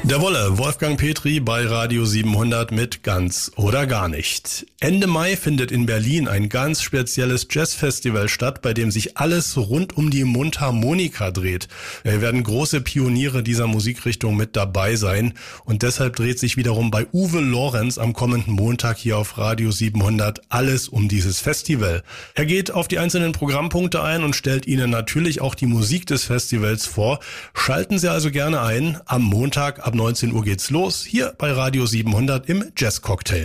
Der Wolle, Wolfgang Petri bei Radio 700 mit Ganz oder gar nicht. Ende Mai findet in Berlin ein ganz spezielles Jazzfestival statt, bei dem sich alles rund um die Mundharmonika dreht. Wir werden große Pioniere dieser Musikrichtung mit dabei sein und deshalb dreht sich wiederum bei Uwe Lorenz am kommenden Montag hier auf Radio 700 alles um dieses Festival. Er geht auf die einzelnen Programmpunkte ein und stellt Ihnen natürlich auch die Musik des Festivals vor. Schalten Sie also gerne ein. Am Montag ab 19 Uhr geht's los, hier bei Radio 700 im Jazz Cocktail.